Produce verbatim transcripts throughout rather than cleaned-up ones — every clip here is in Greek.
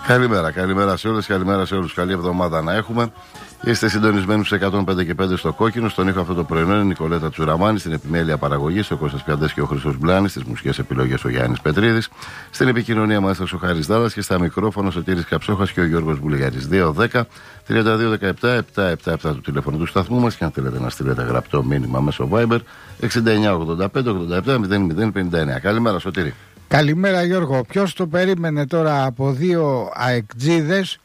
Καλημέρα, καλημέρα σε όλες, καλημέρα σε όλους. Καλή εβδομάδα να έχουμε. Είστε συντονισμένοι στους εκατόν πέντε και πέντε στο Κόκκινο. Στον ήχο αυτό το πρωινό είναι η Νικολέτα Τσουραμάνη. Στην επιμέλεια παραγωγής ο Κώστας Πιαντές και ο Χρήστος Μπλάνης. Στις μουσικές επιλογές ο Γιάννης Πετρίδης. Στην επικοινωνία μας ο Χάρης Δάλλας και στα μικρόφωνα ο Σωτήρης Καψόχας και ο Γιώργος Μπουλεγιάρης. δύο δέκα τριάντα δύο δεκαεπτά επτακόσια εβδομήντα επτά του τηλεφωνού του σταθμού μας. Και αν θέλετε να στείλετε γραπτό μήνυμα μέσω Viber εξήντα εννιά ογδόντα πέντε ογδόντα επτά μηδέν μηδέν πενήντα εννιά. Καλημέρα, Σωτήρη. Καλημέρα, Γιώργο. Ποιος το περίμενε τώρα από δύο αεκτζίδες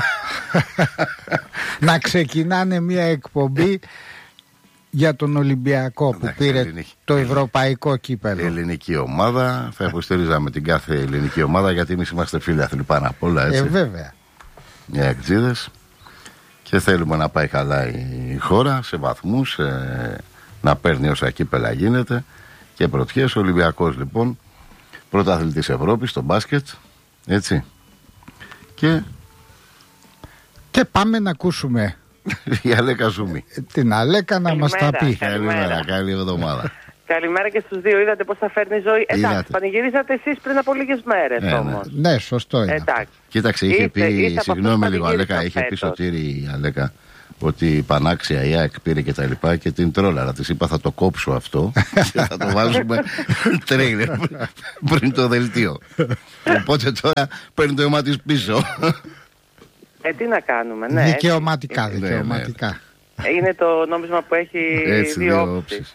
να ξεκινάνε μια εκπομπή για τον Ολυμπιακό που Εντάξει, πήρε ελληνική, το ευρωπαϊκό κύπελλο. Η ελληνική ομάδα. Θα υποστηρίζαμε την κάθε ελληνική ομάδα γιατί εμείς είμαστε φίλαθλοι πάνω απ' όλα, έτσι. Ε, βέβαια. Οι αεκτζίδες. Και θέλουμε να πάει καλά η χώρα σε βαθμούς, ε, να παίρνει όσα κύπελλα γίνεται και πρωτιές. Ο Ολυμπιακός λοιπόν πρωταθλητής Ευρώπης στο μπάσκετ, έτσι. Και και πάμε να ακούσουμε η Αλέκα Ζούμη. Την Αλέκα να μας τα πει. Καλημέρα, καλή εβδομάδα. Καλημέρα και στους δύο. Είδατε πώς θα φέρνει η ζωή. Εντάξει, πανηγυρίζατε εσείς πριν από λίγες μέρες ε, όμως. Ναι, ναι σωστό είναι. Εντάξει. Κοίταξε, είχε είστε, πει, είστε συγγνώμη λίγο Αλέκα, είχε πει Σωτήρη η Αλέκα ότι η Πανάξια, η ΑΕΚ πήρε και τα λοιπά και την τρόλαρα. Της είπα θα το κόψω αυτό και θα το βάζουμε τρέιλερ πριν το δελτίο. Οπότε τώρα παίρνει το αίμα της πίσω. Ε, τι να κάνουμε, ναι. Δικαιωματικά, έτσι. δικαιωματικά. Είναι το νόμισμα που έχει έτσι, δύο όψεις.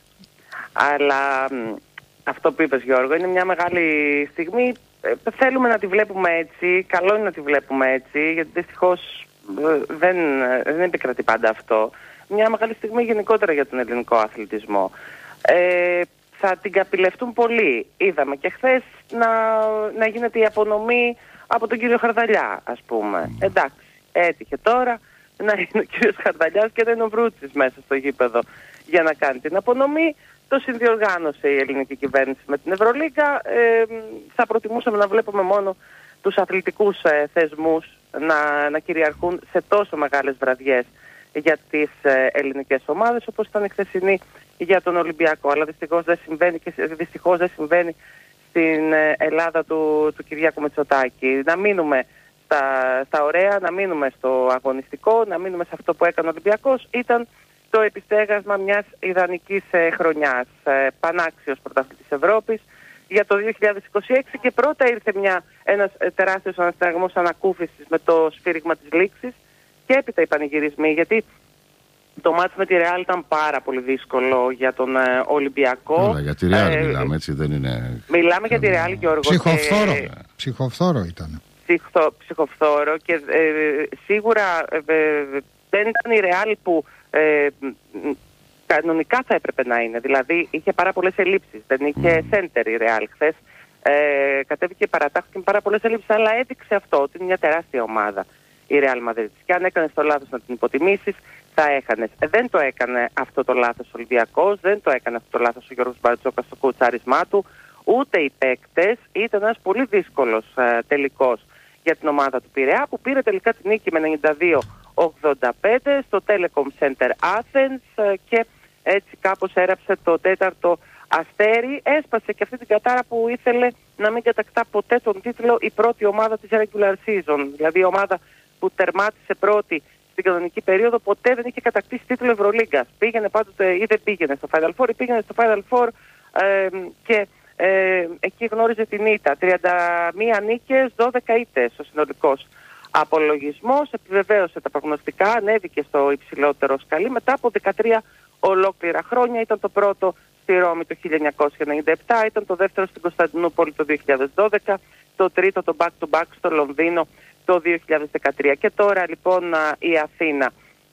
Αλλά αυτό που είπες, Γιώργο, είναι μια μεγάλη στιγμή. Ε, θέλουμε να τη βλέπουμε έτσι, καλό είναι να τη βλέπουμε έτσι, γιατί δυστυχώς δεν, δεν επικρατεί πάντα αυτό. Μια μεγάλη στιγμή γενικότερα για τον ελληνικό αθλητισμό. Ε, θα την καπηλευτούν πολύ. Είδαμε και χθες να, να γίνεται η απονομή από τον κύριο Χαρδαλιά, ας πούμε. Εντάξει, έτυχε τώρα να είναι ο κύριος Χαρδαλιάς και δεν είναι ο Βρούτσης μέσα στο γήπεδο για να κάνει την απονομή. Το συνδιοργάνωσε η ελληνική κυβέρνηση με την Ευρωλίγκα. Ε, θα προτιμούσαμε να βλέπουμε μόνο τους αθλητικούς ε, θεσμούς να, να κυριαρχούν σε τόσο μεγάλες βραδιές για τις ε, ελληνικές ομάδες όπως ήταν η χθεσινή για τον Ολυμπιακό. Αλλά δυστυχώς δεν συμβαίνει, και, δυστυχώς δεν συμβαίνει στην ε, Ελλάδα του, του Κυριάκου Μητσοτάκη. Να μείνουμε στα, στα ωραία, να μείνουμε στο αγωνιστικό, να μείνουμε σε αυτό που έκανε ο Ολυμπιακός. Ήταν το επιστέγασμα μιας ιδανικής ε, χρονιάς, ε, πανάξιος πρωταθλητής Ευρώπης για το δύο χιλιάδες είκοσι έξι και πρώτα ήρθε μια, ένας ε, τεράστιος αναστραγμός ανακούφισης με το σφύριγμα της λήξης και έπειτα οι πανηγυρισμοί, γιατί το μάτς με τη Ρεάλ ήταν πάρα πολύ δύσκολο για τον ε, Ολυμπιακό. Όλα, για τη Ρεάλ ε, μιλάμε, έτσι δεν είναι... Μιλάμε για τη Ρεάλ, Γιώργο. Ψυχοφθόρο, και... ψυχοφθόρο ήταν. Ψυχο, ψυχοφθόρο και ε, σίγουρα ε, ε, δεν ήταν η Ρεάλ που ε, κανονικά θα έπρεπε να είναι. Δηλαδή είχε πάρα πολλές ελλείψεις. Δεν είχε center η Ρεάλ χθες. Ε, κατέβηκε παρατάχθηκε με πάρα πολλές ελλείψεις, αλλά έδειξε αυτό ότι είναι μια τεράστια ομάδα η Ρεάλ Μαδρίτης. Και αν έκανες το λάθος να την υποτιμήσεις, θα έχανες. Ε, δεν το έκανε αυτό το λάθος ο Ολυμπιακός, δεν το έκανε αυτό το λάθος ο Γιώργος Μπαρτζόκας στο κουτσάρισμά του, ούτε οι παίκτες. Ήταν ένας πολύ δύσκολος ε, τελικός για την ομάδα του Πειραιά, που πήρε τελικά την νίκη με ενενήντα δύο ογδόντα πέντε στο Telecom Center Athens ε, και έτσι κάπως έραψε το τέταρτο αστέρι. Έσπασε και αυτή την κατάρα που ήθελε να μην κατακτά ποτέ τον τίτλο η πρώτη ομάδα της regular season. Δηλαδή η ομάδα που τερμάτισε πρώτη στην κανονική περίοδο ποτέ δεν είχε κατακτήσει τίτλο Ευρωλίγκας. Πήγαινε πάντοτε ή δεν πήγαινε στο Final Four ή πήγαινε στο Final Four ε, και ε, εκεί γνώριζε την ήττα. τριάντα μία νίκες, δώδεκα ήττες ο συνολικός απολογισμός. Επιβεβαίωσε τα προγνωστικά, ανέβηκε στο υψηλότερο σκαλί μετά από δεκατρία ολόκληρα χρόνια. Ήταν το πρώτο στη Ρώμη το χίλια εννιακόσια ενενήντα επτά, ήταν το δεύτερο στην Κωνσταντινούπολη το δύο χιλιάδες δώδεκα, το τρίτο το back to back στο Λονδίνο το δύο χιλιάδες δεκατρία. Και τώρα λοιπόν η Αθήνα.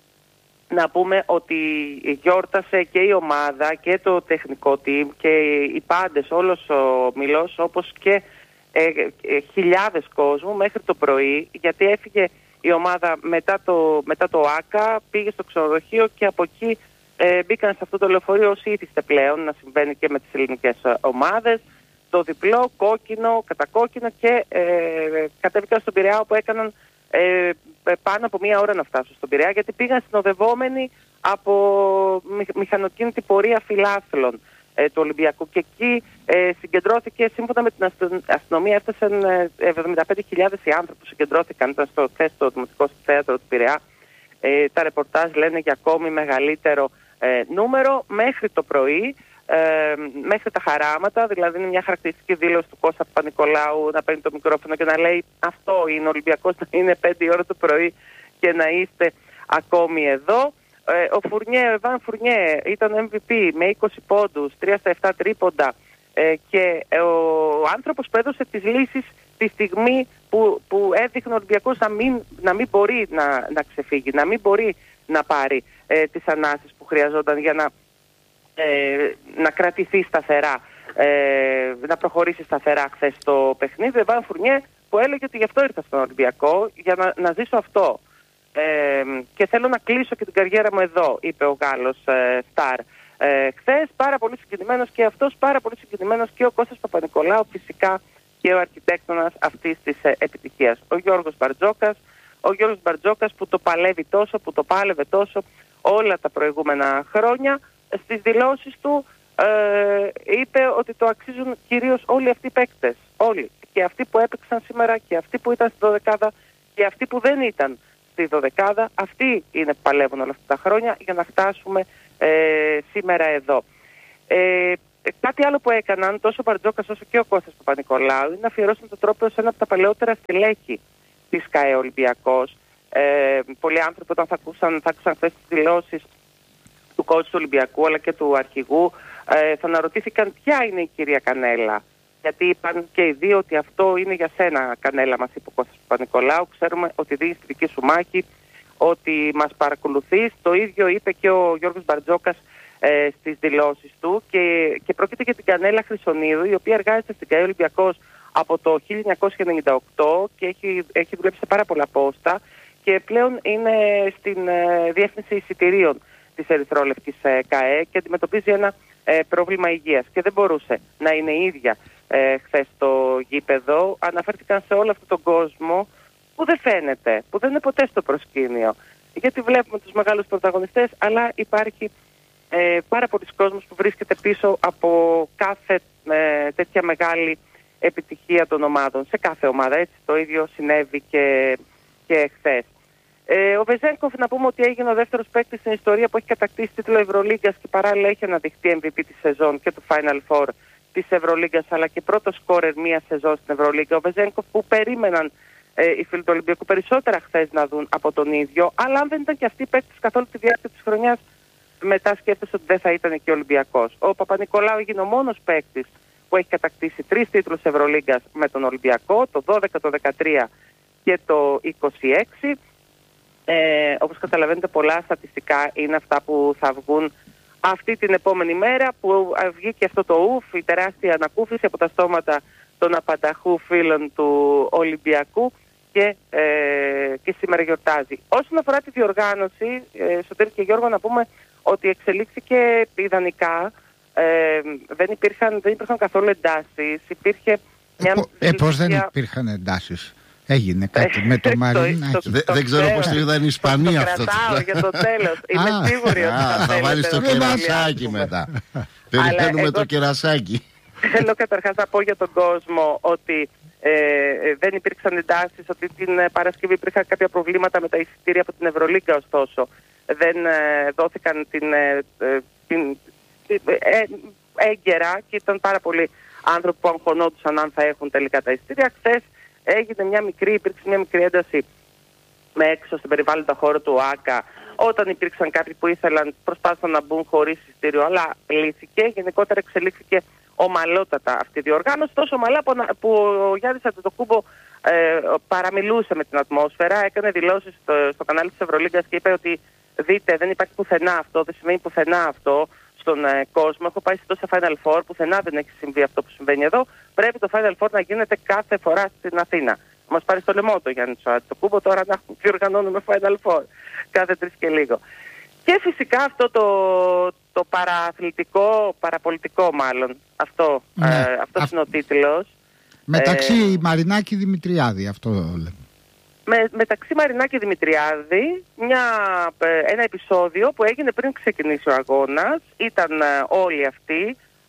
Να πούμε ότι γιόρτασε και η ομάδα και το τεχνικό team και οι πάντες, όλος ο μιλός, όπως και ε, ε, χιλιάδες κόσμου μέχρι το πρωί, γιατί έφυγε η ομάδα μετά το, μετά το ΆΚΑ, πήγε στο ξενοδοχείο και από εκεί ε, μπήκαν σε αυτό το λεωφορείο όσοι ήθιστε πλέον να συμβαίνει και με τις ελληνικές ομάδες. Το διπλό, κόκκινο, κατακόκκινο και ε, κατέβηκαν στον Πειραιά, όπου έκαναν ε, πάνω από μία ώρα να φτάσουν στον Πειραιά, γιατί πήγαν συνοδευόμενοι από μη, μηχανοκίνητη πορεία φιλάθλων. ε, του Ολυμπιακού. Και εκεί ε, συγκεντρώθηκε, σύμφωνα με την αστυνομία, έφτασαν ε, εβδομήντα πέντε χιλιάδες οι άνθρωποι που συγκεντρώθηκαν. Ήταν στο, χθες στο Δημοτικό Θέατρο του Πειραιά. Ε, τα ρεπορτάζ λένε για ακόμη μεγαλύτερο ε, νούμερο μέχρι το πρωί. Ε, μέχρι τα χαράματα, δηλαδή είναι μια χαρακτηριστική δήλωση του Κώστα Παπα-Νικολάου να παίρνει το μικρόφωνο και να λέει αυτό είναι ο Ολυμπιακός, να είναι πέντε η ώρα το πρωί και να είστε ακόμη εδώ. Ε, ο Φουρνιέ, ο Εβάν Φουρνιέ ήταν εμ βι πι με είκοσι πόντους, τρία στα επτά τρίποντα ε, και ε, ο άνθρωπος που έδωσε τις λύσεις τη στιγμή που, που έδειχνε ο Ολυμπιακός να μην, να μην μπορεί να, να ξεφύγει, να μην μπορεί να πάρει ε, τις ανάσεις που χρειαζόταν για να Ε, να κρατηθεί σταθερά, ε, να προχωρήσει σταθερά χθες το παιχνίδι. Εβάν Φουρνιέ που έλεγε ότι γι' αυτό ήρθα στον Ολυμπιακό, για να, να ζήσω αυτό. Ε, και θέλω να κλείσω και την καριέρα μου εδώ, είπε ο Γάλλος ε, Σταρ. Ε, χθες πάρα πολύ συγκινημένος και αυτός, πάρα πολύ συγκινημένος και ο Κώστας Παπα-Νικολάου, φυσικά και ο αρχιτέκτονας αυτής της ε, επιτυχίας. Ο Γιώργος Μπαρτζόκας, ο Γιώργος Μπαρτζόκας που το παλεύει τόσο, που το πάλευε τόσο όλα τα προηγούμενα χρόνια. Στις δηλώσεις του ε, είπε ότι το αξίζουν κυρίως όλοι αυτοί οι παίκτες. Όλοι. Και αυτοί που έπαιξαν σήμερα και αυτοί που ήταν στη δωδεκάδα και αυτοί που δεν ήταν στη δωδεκάδα. Αυτοί είναι που παλεύουν όλα αυτά τα χρόνια για να φτάσουμε ε, σήμερα εδώ. Ε, κάτι άλλο που έκαναν τόσο ο Μπαρτζόκας όσο και ο Κώστας Παπα-Νικολάου είναι να αφιερώσουν το τρόπο σε ένα από τα παλαιότερα στελέχη της ΚΑΕ Ολυμπιακός. Ε, πολλοί άνθρωποι όταν θα ακούσαν, θα ακούσαν χθες τις δηλώσεις του coach του Ολυμπιακού αλλά και του αρχηγού ε, θα αναρωτήθηκαν ποια είναι η κυρία Κανέλα, γιατί είπαν και οι δύο ότι αυτό είναι για σένα, Κανέλα, μας είπε ο Κώστας Παπα-Νικολάου, ξέρουμε ότι δίνεις τη δική σου μάχη, ότι μας παρακολουθείς. Το ίδιο είπε και ο Γιώργος Μπαρτζόκας ε, στις δηλώσεις του και, και πρόκειται για την Κανέλα Χρυσονίδου, η οποία εργάζεται στην ΚΑΕ Ολυμπιακός από το χίλια εννιακόσια ενενήντα οκτώ και έχει, έχει δουλέψει σε πάρα πολλά πόστα και πλέον είναι στην ε, διεύθυνση εισιτηρίων της Ερυθρόλευκης ε, ΚΑΕ και αντιμετωπίζει ένα ε, πρόβλημα υγείας και δεν μπορούσε να είναι η ίδια ε, χθες στο γήπεδο. Αναφέρθηκαν σε όλο αυτόν τον κόσμο που δεν φαίνεται, που δεν είναι ποτέ στο προσκήνιο, γιατί βλέπουμε τους μεγάλους πρωταγωνιστές, αλλά υπάρχει ε, πάρα πολλοί κόσμος που βρίσκεται πίσω από κάθε ε, τέτοια μεγάλη επιτυχία των ομάδων, σε κάθε ομάδα. Έτσι το ίδιο συνέβη και, και χθες. Ε, ο Βεζένκοφ, να πούμε ότι έγινε ο δεύτερος παίκτης στην ιστορία που έχει κατακτήσει τίτλο Ευρωλίγκας και παράλληλα έχει αναδειχθεί εμ βι πι της σεζόν και του Final Four της Ευρωλίγκας, αλλά και πρώτο σκόρερ μία σεζόν στην Ευρωλίγκα. Ο Βεζένκοφ που περίμεναν ε, οι φίλοι του Ολυμπιακού περισσότερα χθες να δουν από τον ίδιο, αλλά αν δεν ήταν και αυτοί οι παίκτες καθ' όλη τη διάρκεια της χρονιάς, μετά σκέφτεσαι ότι δεν θα ήταν και ο Ολυμπιακός. Ο Παπα-Νικολάου έγινε ο μόνος παίκτης που έχει κατακτήσει τρεις τίτλους Ευρωλίγκας με τον Ολυμπιακό, το δώδεκα, το δεκατρία και το είκοσι έξι. Ε, όπως καταλαβαίνετε, πολλά στατιστικά είναι αυτά που θα βγουν αυτή την επόμενη μέρα, που βγήκε αυτό το ουφ, η τεράστια ανακούφιση από τα στόματα των απανταχού φίλων του Ολυμπιακού και, ε, και σήμερα γιορτάζει. Όσον αφορά τη διοργάνωση, ε, Σωτήρη και Γιώργο, να πούμε ότι εξελίχθηκε ιδανικά, ε, δεν, υπήρχαν, δεν υπήρχαν καθόλου εντάσεις, υπήρχε μια... Ε, ε, πώς δεν υπήρχαν εντάσεις? Έγινε κάτι με το Μαρινάκι. Δεν ξέρω πώς το είδαν οι Ισπανοί αυτό. Το κρατάω για το τέλος. Είμαι σίγουρη ότι θα θα βάλεις το κερασάκι μετά. Περιμένουμε το κερασάκι. Θέλω καταρχάς να πω για τον κόσμο ότι δεν υπήρξαν εντάσεις, ότι την Παρασκευή υπήρχαν κάποια προβλήματα με τα εισιτήρια από την Ευρωλίγκα, ωστόσο δεν δόθηκαν την έγκαιρα και ήταν πάρα πολλοί άνθρωποι που αγχωνόντουσαν αν θα έχουν τελικά τα εισιτήρια. Χθες έγινε μια μικρή, υπήρξε μια μικρή ένταση με έξω στην περιβάλλοντα χώρο του ΟΑΚΑ, όταν υπήρξαν κάποιοι που ήθελαν, προσπάθησαν να μπουν χωρίς εισιτήριο, αλλά λύθηκε. Γενικότερα εξελίχθηκε ομαλότατα αυτή η διοργάνωση, τόσο ομαλά που ο Γιάννης Αντετοκούμπο ε, παραμιλούσε με την ατμόσφαιρα, έκανε δηλώσεις στο, στο κανάλι της Ευρωλίγκας και είπε ότι δείτε, δεν υπάρχει πουθενά αυτό, δεν σημαίνει πουθενά αυτό στον ε, κόσμο. Έχω πάει σε τόσα Final Four, πουθενά δεν έχει συμβεί αυτό που συμβαίνει εδώ. Πρέπει το Final Four να γίνεται κάθε φορά στην Αθήνα. Μας πάρει στο λαιμό το Γιάννη Αντετοκούμπο, τώρα να διοργανώνουμε Final Four κάθε τρεις και λίγο. Και φυσικά αυτό το, το παραθλητικό, παραπολιτικό μάλλον, αυτό, ναι, ε, αυτός αυ... είναι ο τίτλος. Μεταξύ ε, Μαρινάκη Δημητριάδη, αυτό λέμε. Με, μεταξύ Μαρινάκη Δημητριάδη, μια, ένα επεισόδιο που έγινε πριν ξεκινήσει ο αγώνας, ήταν ε, όλοι αυτοί,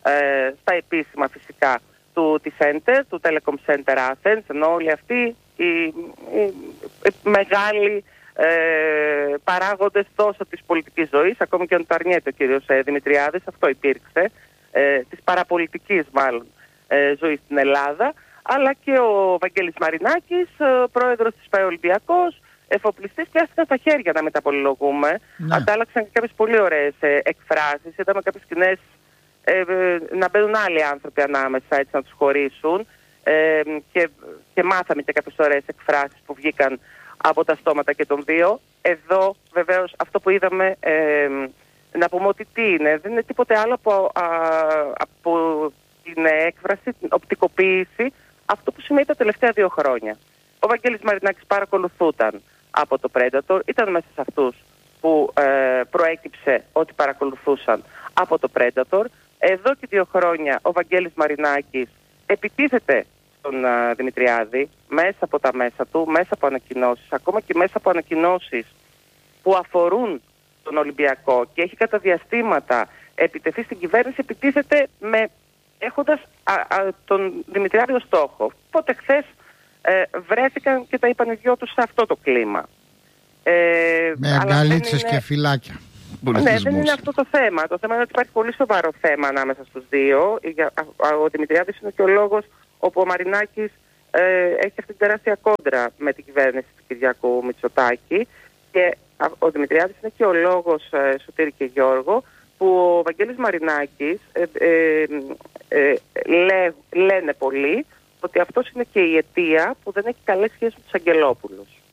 ε, στα επίσημα φυσικά του T-Center, του Telecom Center Athens, ενώ όλοι αυτοί οι, οι, οι μεγάλοι ε, παράγοντες τόσο της πολιτικής ζωής, ακόμη και αν το αρνιέται ο κύριος ε, Δημητριάδης, αυτό υπήρξε, ε, της παραπολιτικής μάλλον ε, ζωής στην Ελλάδα, αλλά και ο Βαγγέλης Μαρινάκης, ε, πρόεδρος της ΠΑΕ Ολυμπιακός, εφοπλιστής, πιάστηκαν στα χέρια να μεταπολυλογούμε. Ναι. Αντάλλαξαν και κάποιες πολύ ωραίες ε, εκφράσεις, είδαμε κάποιες σκηνές ε, ε, να μπαίνουν άλλοι άνθρωποι ανάμεσα, έτσι να τους χωρίσουν, ε, και, και μάθαμε και κάποιες ωραίες εκφράσεις που βγήκαν από τα στόματα και των δύο. Εδώ βεβαίως αυτό που είδαμε, ε, να πούμε ότι τι είναι, δεν είναι τίποτε άλλο από, α, από την έκφραση, την οπτικοποίηση, αυτό που σημαίνει τα τελευταία δύο χρόνια. Ο Βαγγέλης Μαρινάκης παρακολουθούταν από το Predator, ήταν μέσα σε αυτούς που ε, προέκυψε ότι παρακολουθούσαν από το Predator. Εδώ και δύο χρόνια ο Βαγγέλης Μαρινάκης επιτίθεται στον uh, Δημητριάδη μέσα από τα μέσα του, μέσα από ανακοινώσεις, ακόμα και μέσα από ανακοινώσεις που αφορούν τον Ολυμπιακό, και έχει κατά διαστήματα επιτεθεί στην κυβέρνηση, επιτίθεται με, έχοντας α, α, τον Δημητριάδη ως στόχο. Οπότε χθες ε, βρέθηκαν και τα είπαν οι δυο τους σε αυτό το κλίμα. Ε, με αγκαλίτσες είναι... και φυλάκια. Ναι, δεν είναι αυτό το θέμα. Το θέμα είναι ότι υπάρχει πολύ σοβαρό θέμα ανάμεσα στους δύο. Ο Δημητριάδης είναι και ο λόγος όπου ο Μαρινάκης ε, έχει αυτή την τεράστια κόντρα με την κυβέρνηση του Κυριάκου Μητσοτάκη, και ο Δημητριάδης είναι και ο λόγος, ε, Σωτήρη και Γιώργο, που ο Βαγγέλης Μαρινάκης ε, ε, ε, λέ, λένε πολλοί ότι αυτός είναι και η αιτία που δεν έχει καλές σχέσεις με τους Αγγελόπουλους.